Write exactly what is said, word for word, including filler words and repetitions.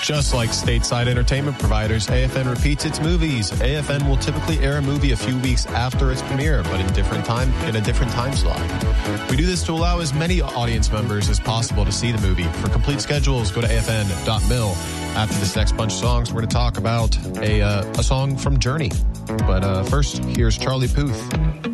Just like stateside entertainment providers, A F N repeats its movies. A F N will typically air a movie a few weeks after its premiere, but in different time in a different time slot. We do this to allow as many audience members as possible to see the movie. For complete schedules, go to A F N dot mil. After this next bunch of songs, we're going to talk about a uh, a song from Journey. But uh, first, here's Charlie Puth.